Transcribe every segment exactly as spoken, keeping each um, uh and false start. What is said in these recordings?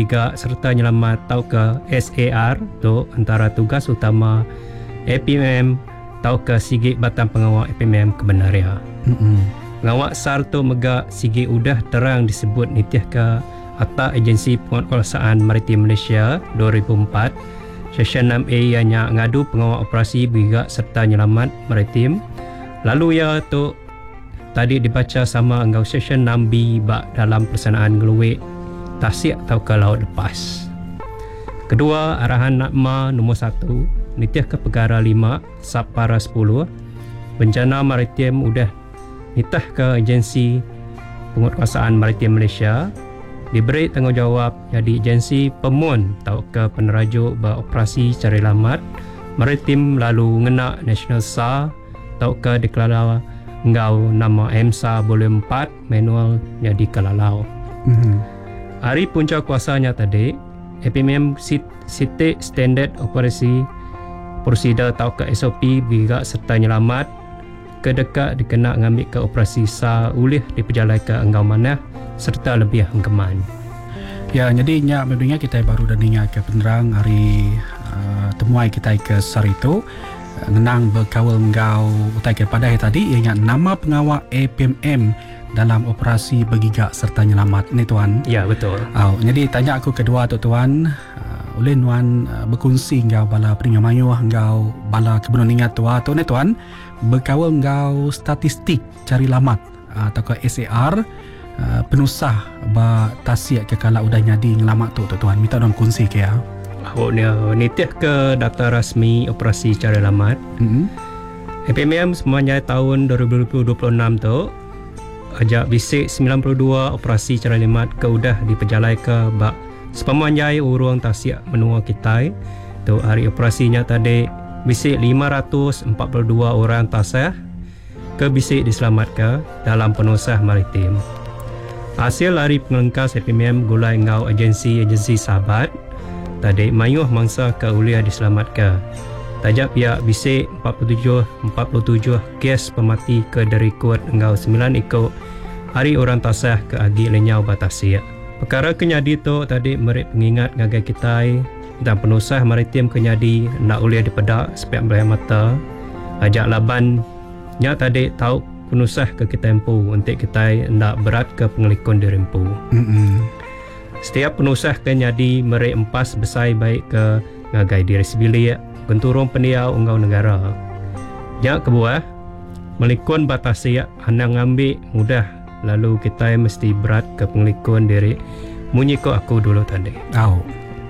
Tiga serta nyelamat tau ke S A R tu antara tugas utama A P M M tau ke sigit batang pengawal A P M M kebenaria. Mm-mm. Pengawal S A R tu megak sigit udah terang disebut nitiah ke Akta Agensi Penguatkuasaan Maritim Malaysia dua ribu empat. Seksyen enam A ianya ngadu pengawal operasi bergerak serta nyelamat maritim. Lalu ya tu tadi dibaca sama engkau Seksyen enam B bak dalam pelaksanaan ngeluik tasik atau ke laut lepas. Kedua, arahan Nakma nombor satu, nitiah ke perkara lima, Sabpara sepuluh, bencana maritim udah nitah ke Agensi Penguatkuasaan Maritim Malaysia, diberi tanggungjawab jadi agensi pemun tau ke penerajuk beroperasi cari lamat maritim lalu ngena National S A R tau ke deklara engkau nama M S A R volume empat manual jadi kelalau. Mm-hmm. Hari punca kuasanya tadi, A P M M sitik standard operasi prosedur tau ke S O P bergerak serta nyelamat ke dekat dikena ngambil ke operasi S A R ulih diperjalai ke enggau mana serta lebih hengkeman. Ya, jadi nya memangnya kita baru dah dengar ke penerang hari uh, temuai kita ke S A R itu uh, ngenang berkawal engkau utai ke pada hari tadi ianya nama pengawal A P M M dalam operasi bergigak serta nyelamat ni tuan. Ya, betul. Oh, jadi tanya aku kedua tu tuan, uh, oleh nuan uh, berkongsi engkau bala peningat mayuh engkau bala kebenon ingat tua tu ni tuan berkawal engkau statistik cari lamat uh, atau ke S A R uh, penusah ba tasik ke kala udah nyadi ngelamat tu tu tuan. Minta nuan kongsi ke ya. Oh, ni nitiah ke data rasmi operasi cari lamat. Mm-hmm. A P M M semuanya tahun dua ribu dua puluh enam tu ajak bisik sembilan puluh dua operasi cari lamat ke udah diperjalai ke bak sepamanjai urung tasik menua kita. Tu hari operasinya tadi bisik lima ratus empat puluh dua orang tasik ke bisik diselamatkan dalam penusah maritim. Hasil hari pengelengkas A P M M gulai ngau agensi-agensi sahabat tadi mayuh mangsa ke uliah diselamatkan. Tajak pihak bisik empat puluh tujuh kes pemati ke dari kuat engkau sembilan ikut hari orang tasah ke agi lenyau batasnya. Perkara kenyadi tu tadi mereka pengingat ngagai kita dan penusah maritim kenyadi nak uliah dipedak sepiak belah mata. Ajak laban nya tadi tahu penusah ke kita empu untuk kita nak berat ke pengelikun dirempu. Mm-hmm. Setiap penusah kenyadi mereka empas besai baik ke ngagai diri sebilik benturung pendiau unggau negara. Jak kebuah melikun batasi hanang ambil mudah lalu kita mesti berat ke pengelikun diri munyi ko aku dulu tadi. Oh.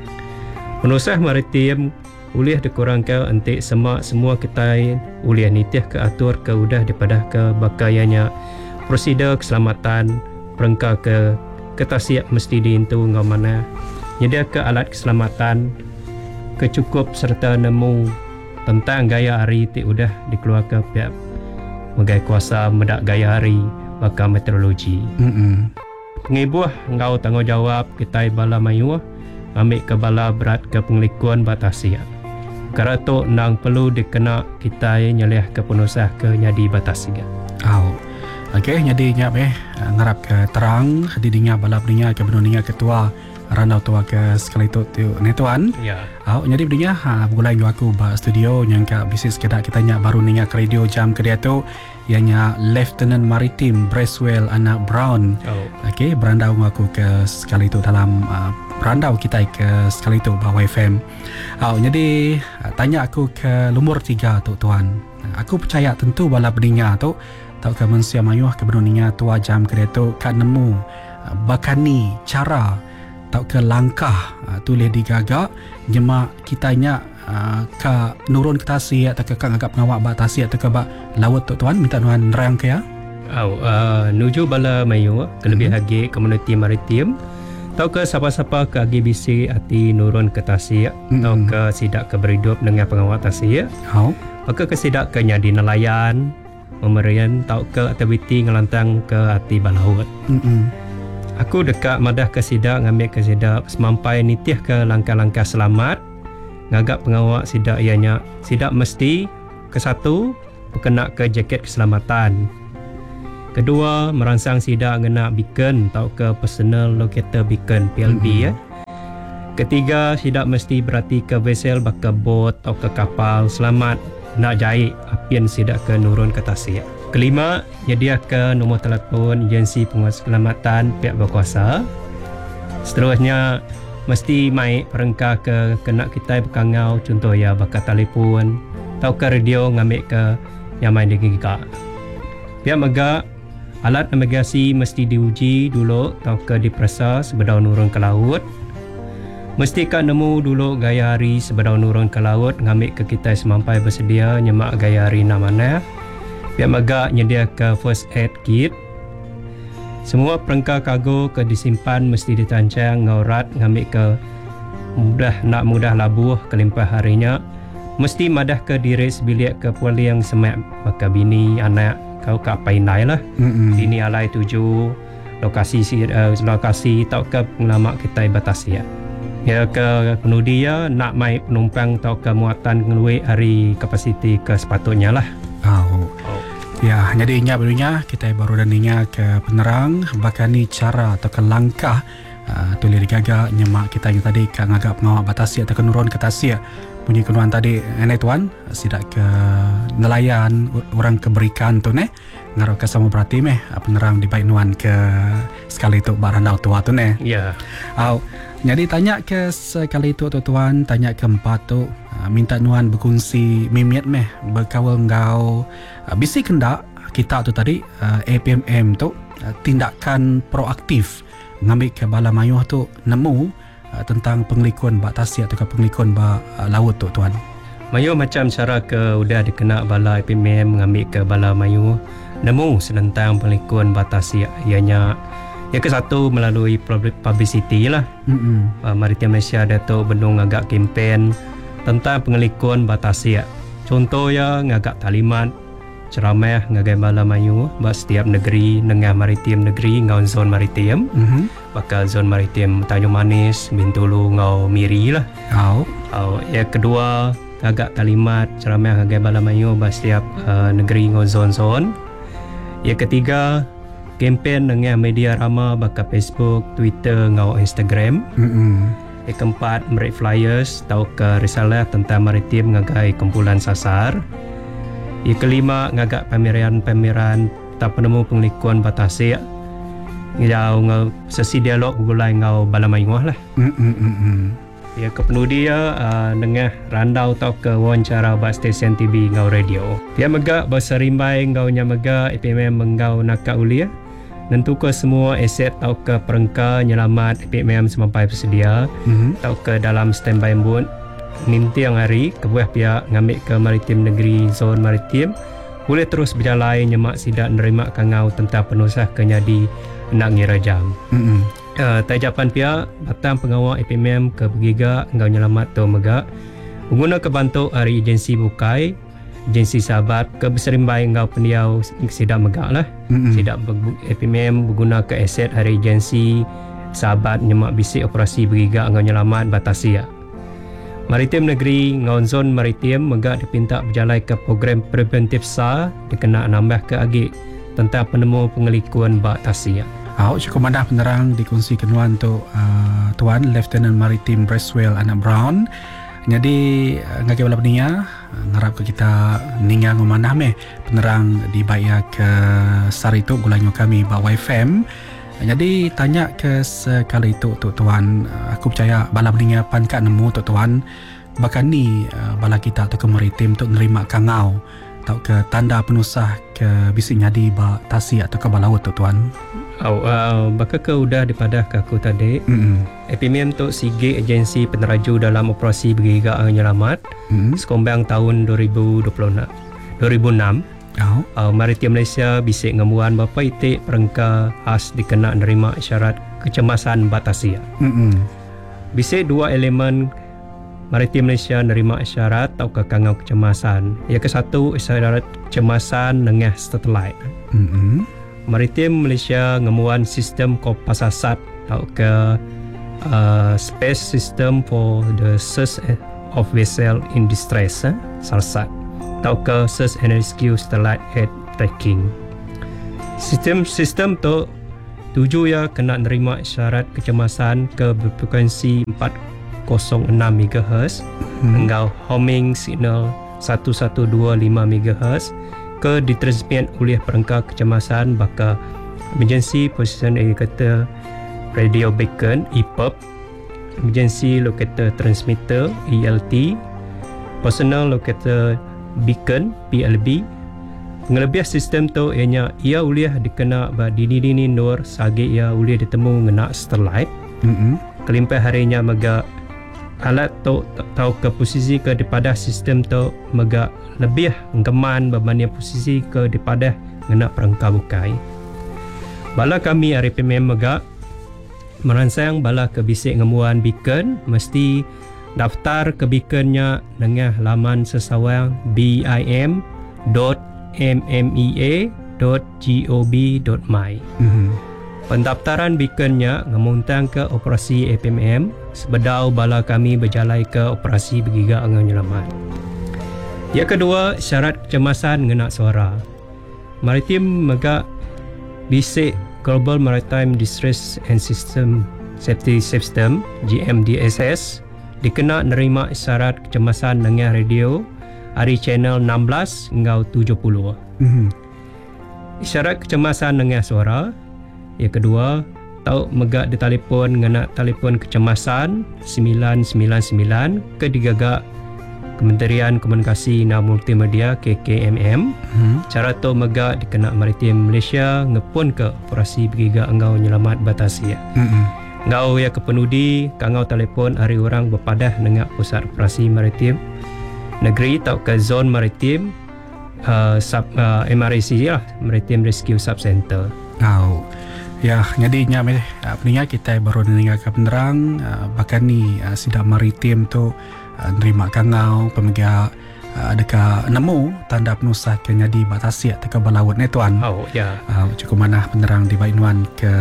Penusah maritim uliah dikurangkan untuk semua semua kita uliah nitiah ke atur ke udah daripada ke bakayanya prosedur keselamatan perengka ke ketasiak mesti diintu ngau mana nyedia ke alat keselamatan kecukup serta nemu tentang gaya hari ti udah dikeluarkan pihak megai kuasa medak gaya hari bakal meteorologi. Mm-mm. Pengibuh engkau tanggungjawab kita bala mayuh ambil ke bala berat ke pengelikuan batasia. Kerana tu nang perlu dikena kita nyelih ke penusah ke nyadi batasia. Oh. Okey, jadi nyap eh ngarap ke terang didinya bala beninya ke benoninya ketua Ranau tua ke sekali tu tu ni tuan. Ya. Oh, jadi beninya ha bulai aku ba studio yang ka bisnis kedak kita nya baru ninya ke radio jam ke dia tu ianya Lieutenant Maritim Bracewell anak Brown. Oh. Okey, berandau aku ke sekali tu dalam uh, berandau kita ke sekali tu ba F M. Oh, jadi uh, tanya aku ke lumur tiga tu tuan. Aku percaya tentu bala beninya tu tau ke manusia mayuh ke benoninya tua jam ke dia tu ka nemu uh, bakani cara tau ke langkah uh, tulis digagak jema kitanya uh, ka nurun ke tasik atau ke kang agak pengawak ba tasik atau ke ba laut tu tuan minta nuan nerang ke ya. Oh, uh, nuju bala mayu ke lebih Mm-hmm. lagi komuniti maritim tau ke siapa-siapa ke agi bisi ati nurun ke tasik mm-hmm. tau ke sidak ke berhidup dengan pengawak tasik. Oh. Maka ke sidak ke nyadi nelayan memerian tau ke aktiviti ngelantang ke ati balaut. Mm-mm. Aku dekat madah ke sidak ngambil ke sidak semampai nitiah ke langkah-langkah selamat ngagak pengawak sidak ianya sidak mesti ke satu berkena ke jaket keselamatan. Kedua merangsang sidak ngena beacon tau ke personal locator beacon P L B mm-hmm. ya. Ketiga, tidak mesti berarti ke vessel baka bot atau ke kapal selamat nak jahit apian sidak ke nurun ke tasik. Kelima, nyediakan nombor telefon agensi pengeselamatan pihak berkuasa. Seterusnya, mesti mai perengkah ke kena kita berkangau, contoh ya baka telefon atau ke radio ngambil ke yang main digigak. Pihak megak, alat navigasi mesti diuji dulu atau ke diperiksa sebelum nurun ke laut. Mesti kak nemu dulu gaya hari sebelum nurun ke laut, ngambil ke kita semampai bersedia nyemak gaya hari nak mana. Pihak megak nyedia ke first aid kit. Semua perengkah kargo ke disimpan mesti ditancang ngaurat ngambil ke mudah nak mudah labuh kelimpah harinya. Mesti madah ke diri sebilik ke puali yang semak maka bini anak kau kak painai lah. Mm-mm. Bini alai tuju lokasi uh, lokasi tau ke pengalamak kita batasi ya. Ya ke penudi ya nak mai penumpang tau ke muatan ngeluik hari kapasiti ke sepatutnya lah. Oh. Ya, jadi inya barunya kita baru dan inya ke penerang bahkan ni cara atau ke langkah uh, tulis digaga nyemak kita yang tadi ke ngagap pengawal batasi atau ke nurun ke tasik bunyi kenuan tadi enak tuan sidak ke nelayan orang keberikan tu ne ngaruh ke sama berarti meh penerang di baik nuan ke sekali tu barandau tua tu ne. Ya. Au, jadi tanya ke sekali tu tu tuan, tanya keempat tu uh, minta nuan berkongsi mimiat meh berkawal ngau uh, bisi kendak kita tu tadi uh, A P M M tu uh, tindakan proaktif ngambil ke bala mayuh tu nemu uh, tentang pengelikuan bak tasik atau pengelikuan bak uh, laut tu tuan. Mayu macam cara ke udah dikena bala A P M M mengambil ke bala mayu nemu senentang pengelikuan batasi ianya ya ke satu melalui publicity lah. Mm-mm. uh, Maritim Malaysia Datuk Benung ngagak kempen tentang pengelikuan batasi. Contoh ya ngagak talimat ceramah ngagai bala mayu bak setiap negeri dengan maritim negeri ngau zon maritim. Mhm. Bakal zon maritim Tanjung Manis, Bintulu ngau Miri lah. Au. Oh, ya kedua agak talimat ceramah ngagai bala mayu bak setiap uh, negeri ngau zon-zon. Ya ketiga kempen dengan media rama baka Facebook, Twitter ngau Instagram. Mm-mm. Yang keempat, merik flyers tau ke risalah tentang maritim ngagai kumpulan sasar. Yang kelima, ngagak pameran-pameran tak penemu pengelikuan batasi. Ngau ngau sesi dialog gulai ngau bala mayuah lah. Mm-mm. Ya kepenudi ya uh, dengan randau tau ke wawancara bak stesen T V ngau radio. Dia megak berserimbai ngau nyamega A P M M mengau nakak ulia. Nentu ke semua aset tau ke perengka nyelamat A P M M semampai bersedia. Mhm. Tau ke dalam standby boat minti yang hari kebuah pihak ngambil ke maritim negeri zon maritim boleh terus berjalan nyemak sidak nerima kangau tentang penusah kenyadi nak ngira jam. Mm-mm. Uh, tajapan pihak batang pengawal A P M M ke bergiga ngau nyelamat tu megak pengguna kebantu hari agensi bukai agensi sahabat ke berserimbai ngau pendiau sidak megak lah. Mm-mm. Sidak A P M M berguna ke aset hari agensi sahabat nyemak bisik operasi bergiga ngau nyelamat batasi ya. Maritim negeri ngau zon maritim megak dipinta berjalan ke program preventif S A R dikena nambah ke agi tentang penemu pengelikuan bak tasik. Au, cukup mandah penerang dikongsi kenuan tu uh, Tuan Lieutenant Maritim Bracewell Anak Brown. Jadi uh, ngagai bala penia uh, ngarap ke kita ningang memanah meh penerang di baya ke sari tu gulanyo kami ba Y F M. Jadi tanya ke sekali itu tu tuan, aku percaya bala penia pan kak nemu tu tuan bahkan ni uh, bala kita tu ke maritim tu nerima kangau tau ke tanda penusah ke bisik nyadi ba tasik atau ke balaut tu tuan. Oh, uh, baka ke udah dipadah ke aku tadi. Mm-mm. A P M M tu sige agensi peneraju dalam operasi bergiga nyelamat Mm-mm. sekombang tahun dua ribu dua puluh enam. Oh. Uh, Maritim Malaysia bisik ngemuan bapa itik perengka khas dikena nerima isyarat kecemasan batasi. Mm-mm. Bisik dua elemen Maritim Malaysia nerima isyarat atau kekangau kecemasan. Yang ke satu isyarat kecemasan dengan satelit. Mm-mm. Maritim Malaysia ngemuan sistem kopasasat atau ke uh, Space System for the Search of Vessel in Distress eh? SARSAT atau ke Search and Rescue Satellite Head Tracking. Sistem sistem tu tuju ya kena nerima isyarat kecemasan ke berfrekuensi empat kosong enam megahertz, Hmm. engkau homing signal seribu seratus dua puluh lima megahertz ke ditransmit oleh perangkat kecemasan baka emergency position indicator radio beacon E P I B, emergency locator transmitter E L T, personal locator beacon P L B. Pengelebih sistem tu ianya ia boleh dikena ba dini-dini nur sagi ia boleh ditemu ngena starlight. Hmm. Kelimpai harinya mega alat tu tahu ke posisi ke daripada sistem tu mega lebih ngeman berbanding posisi ke daripada ngena perangkat bukai. Bala kami R P M M mega merancang bala ke bisik ngemuan beacon mesti daftar ke beaconnya dengan laman sesawang bim dot mmea dot gov dot my. Hmm. Pendaftaran beaconnya ngemuntang ke operasi A P M M sebedau bala kami berjalai ke operasi bergiga dengan nyelamat. Yang kedua, syarat kecemasan ngena suara. Maritim mega bisik Global Maritime Distress and System Safety System G M D S S dikena nerima syarat kecemasan dengan radio hari channel enam belas hingga tujuh puluh. Hmm. Isyarat kecemasan dengan suara. Yang kedua, tahu megak di telefon ngena telefon kecemasan sembilan sembilan sembilan ke digagak Kementerian Komunikasi dan Multimedia K K M M. Hmm. Cara tu megak dikena Maritim Malaysia ngepun ke operasi bergiga engau nyelamat batasi. Hmm. Engau ya ke penudi kangau telefon hari orang berpadah dengan pusat operasi maritim negeri tau ke zon maritim uh, sub uh, M R C lah, Maritime Rescue Sub Center. Oh. Ya, jadinya uh, peningat kita baru dengarkan penerang uh, bahkan ni uh, sidang maritim tu uh, nerima kangau pemegak uh, dekat nemu tanda penusah ke jadi batasi atau ke balawat ni tuan. Oh ya. Uh, cukup mana penerang di Bainuan ke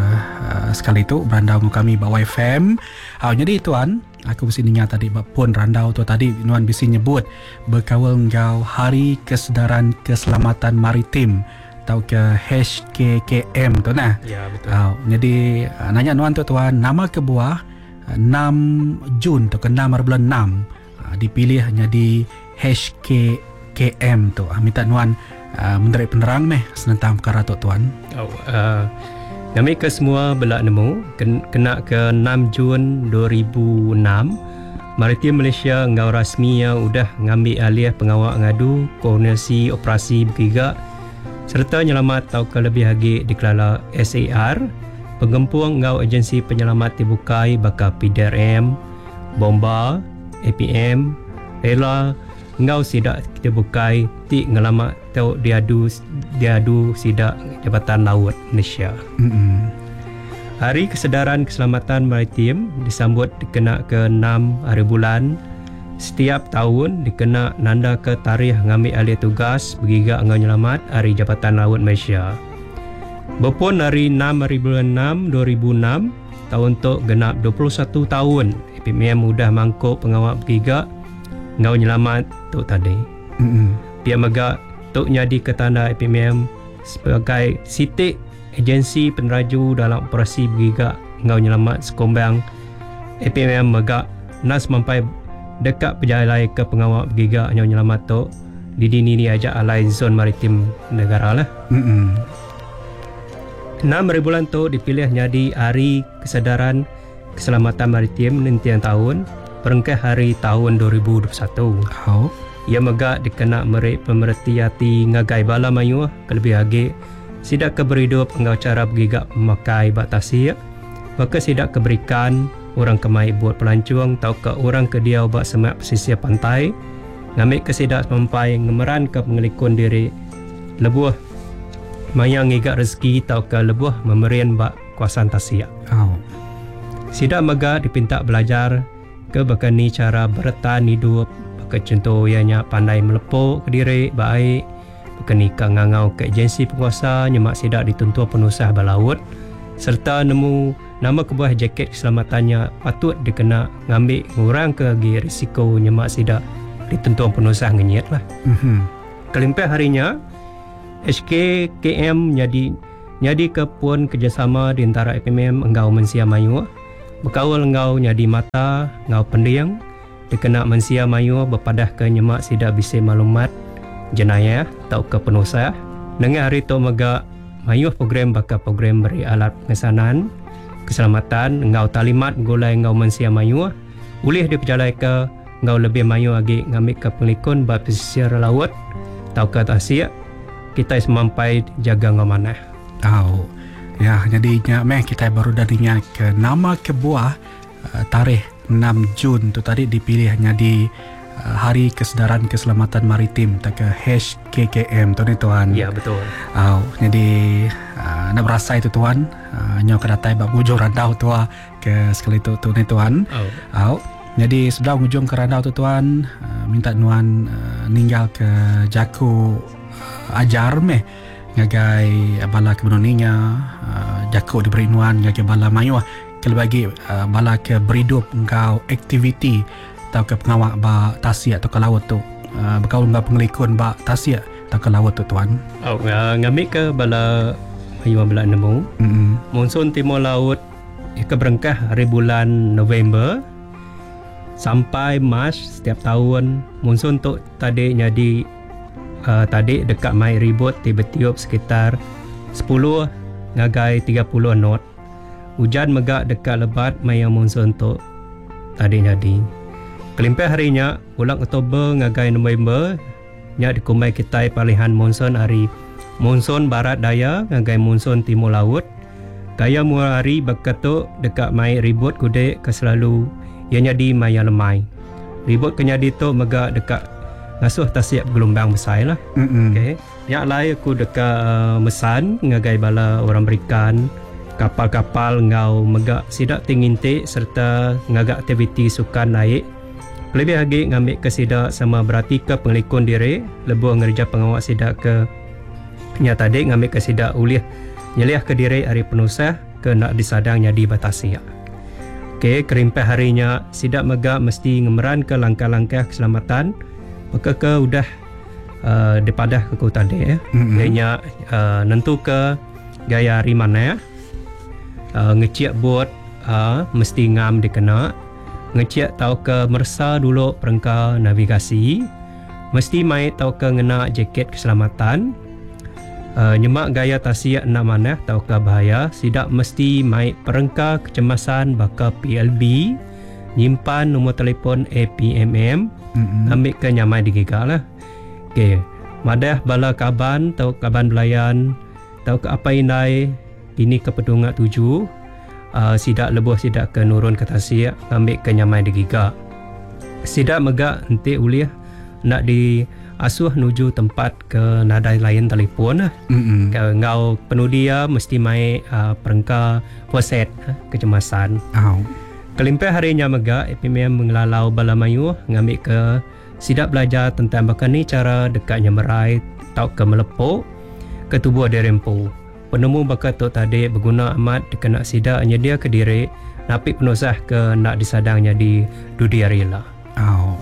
uh, sekali itu berandau kami bawa F M. Uh, jadi tuan, aku mesti ingat tadi pun randau tu tadi Nuan bisi nyebut berkawal ngau Hari Kesedaran Keselamatan Maritim atau ke H K K M tu nah. Ya, betul. Uh, jadi uh, nanya Nuan tu tuan, nama kebuah uh, enam Jun tu ke enam bulan enam uh, dipilih jadi H K K M tu. Uh, minta Nuan uh, menderik penerang meh senentang perkara tu tuan. Oh, uh, kami ke semua belak nemu kena ke enam Jun dua ribu enam Maritim Malaysia ngau rasmi yang udah ngambil alih pengawal ngadu koordinasi operasi bergiga serta nyelamat tau ke lebih lagi dikelola S A R pengempuang ngau agensi penyelamat dibukai baka P D R M, Bomba, A P M, Rela ngau sidak kita bukai ti ngelamat tau diadu diadu sidak Jabatan Laut Malaysia. Mm-mm. Hari Kesedaran Keselamatan Maritim disambut dikena ke enam hari bulan setiap tahun dikena nanda ke tarikh ngambil alih tugas bergiga ngau nyelamat Hari Jabatan Laut Malaysia. Berpun hari enam hari bulan enam dua ribu enam tahun tu genap dua puluh satu tahun A P M M mudah mangkuk pengawal bergiga ngau nyelamat tu tadi. Mm-mm. Pihak megak tok nyadi ke tanda A P M M sebagai sitik agensi peneraju dalam operasi bergiga ngau nyelamat sekombang A P M M megak nas sampai dekat pejalai ke pengawal bergiga ngau nyelamat tok di dini ni ajak alai zon maritim negara lah. Mm-mm. enam hari bulan tu dipilih jadi Hari Kesedaran Keselamatan Maritim nantian tahun perengkah hari tahun dua ribu dua puluh satu. Oh. Ia megak dikena merik pemerhati hati ngagai bala mayu kelebih lagi sidak keberidup engau cara bergigak memakai batasi maka sidak keberikan orang kemai buat pelancong tau ke orang ke dia ubak semak pesisir pantai ngambil kesidak sampai ngemeran ke pengelikun diri lebuh mayang ngigak rezeki tau ke lebuh memerian bak kuasaan tasya. Oh. Sidak megak dipinta belajar ke bakani cara bertahan hidup ke contoh ianya pandai melepuk ke diri baik bakani ka ngangau ke agensi penguasa nyemak sidak dituntut penusah balaut serta nemu nama kebuah jaket keselamatannya patut dikena ngambil ngurang ke lagi risiko nyemak sidak dituntut penusah ngenyet lah. Mm-hmm. Kelimpah harinya H K K M nyadi nyadi ke pun kerjasama di antara A P M M enggau Mensia Mayu Berkawal ngau nyadi mata, ngau pendiang, dikena mensia mayu berpadah ke nyemak sidak bisi maklumat jenayah atau ke penusah. Dengan hari tu mega mayu program bakal program beri alat pengesanan keselamatan ngau talimat gulai ngau mensia mayu ulih diperjalai ke ngau lebih mayu lagi ngambil ke pelikun bab pesisir laut atau ke Tasik kita semampai jaga ngau mana. Tahu. Ya, jadinya meh kita baru darinya ke nama kebuah uh, tarikh enam Jun tu tadi dipilih jadi uh, Hari Kesedaran Keselamatan Maritim tak ke H K K M tu ni tuan. Ya, betul. Oh, jadi uh, nak berasa itu tuan, uh, nyo ke datai bab hujung randau tu ke sekali tu tu ni tuan. Oh. Oh. Jadi sebelum hujung ke randau tu tuan, uh, minta nuan uh, ninggal ke jaku uh, ajar meh ngagai bala kebenuninya uh, jaku diberi nuan ngagai bala mayu ke bagi uh, bala ke beridup engkau aktiviti atau ke pengawak ba Tasik atau ke laut tu uh, berkaul ngau pengelikun ba Tasik atau ke laut tu tuan. Oh, uh, ngambil ke bala mayu bala nemu. Hmm. Monsun timur laut ke berengkah hari bulan November sampai Mac setiap tahun. Monsun tu tadi jadi Uh, tadi dekat mai ribut tiba-tiba sekitar sepuluh ngagai tiga puluh knot. Hujan megak dekat lebat mai yang monsun tu tadi jadi. Kelimpai harinya bulan Oktober ngagai November nya dikumai kita palihan monsun hari monsun barat daya ngagai monsun timur laut. Gaya mula hari beketuk dekat mai ribut kude ke selalu ia jadi mai yang lemai. Ribut kenyadi tu megak dekat ngasuh Tasik gelombang besar lah. Mm-mm. Okay. Yang lain aku dekat uh, Mesan ngagai bala orang berikan kapal-kapal ngau megak sidak tingintik serta ngagak aktiviti sukan naik. Lebih lagi ngambil ke sidak sama berarti ke pengelikun diri lebuh ngerja pengawak sidak ke nyata dek ngambil ke sidak ulih nyeliah ke diri hari penusah ke nak disadang jadi batasi. Okay, kerimpai harinya sidak megak mesti ngemeran ke langkah-langkah keselamatan. Maka ke udah uh, daripada ke kau tadi ya. Mm-hmm. Dia uh, nentu ke gaya hari mana ya. Uh, ngeciak bot uh, mesti ngam dikena. Ngeciak tahu ke mersa dulu perengka navigasi. Mesti mai tahu ke ngena jaket keselamatan. Uh, nyemak gaya Tasik nak mana tahu ke bahaya. Sidak mesti mai perengka kecemasan baka P L B. Nyimpan nombor telefon A P M M. Mm-hmm. Ambil ke nyamai digigak lah. Okay. Madah bala kaban atau kaban belayan tahu ke apa indai ini ke pedungat tujuh uh, sidak lebuh sidak ke nurun ke Tasik ambil ke nyamai digigak. Sidak megak nanti uliah nak di asuh nuju tempat ke nadai lain telefon lah. Mm-hmm. Ngau penudia mesti mai uh, perengka poset uh, kecemasan. Oh. Kelimpai harinya megak A P M M mengelalau bala mayu ngambil ke sidak belajar tentang bakal ni cara dekatnya merai tau ke melepuk ke tubuh derempu. Penemu bakal tu tadi berguna amat dikena sidak nyedia ke diri napik penusah ke nak disadangnya di dunia rela. Oh.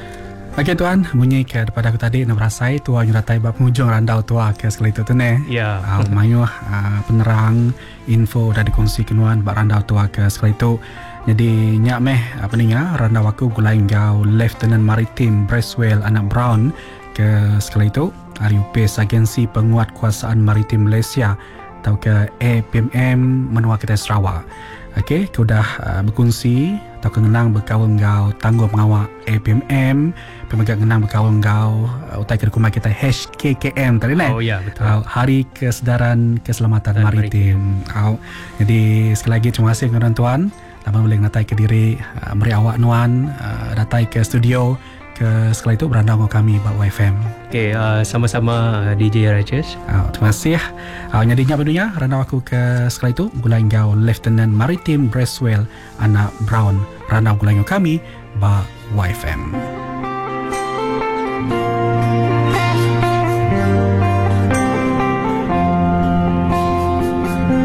Okey tuan, bunyi ke daripada aku tadi nak berasai tuan nyeratai bab penghujung randau tua ke sekali tu tu ne. Ya. Oh, mayu uh, penerang info dah dikongsi kenuan bab randau tua ke sekali tu. Jadi nyak meh apa ni ya randau aku gulai ngau Lieutenant Maritim Bracewell anak Brown ke sekali itu R U P Agensi Penguat Kuasaan Maritim Malaysia atau ke A P M M menua kita Sarawak. Okey, kau dah uh, berkongsi atau kenang berkawan ngau tangguh pengawak A P M M, pemegang kenang berkawan ngau uh, utai ke rumah kita H K K M tadi lah. Oh ya, betul. Uh, Hari Kesedaran Keselamatan Dan Maritim. Oh, jadi sekali lagi terima kasih kepada tuan. Lama boleh natai ke diri uh, meri awak nuan uh, datai ke studio ke sekali itu berandau dengan kami Bak Y F M. Okey, uh, sama-sama uh, D J Rajesh. Uh, terima kasih. Uh, nyadinya bedunya randau aku ke sekali itu gulai ngau Lieutenant Maritim Bracewell anak Brown. Randau gulai ngau kami Bak Y F M.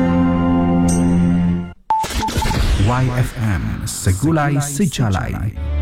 Y F M Segulai Sejalai.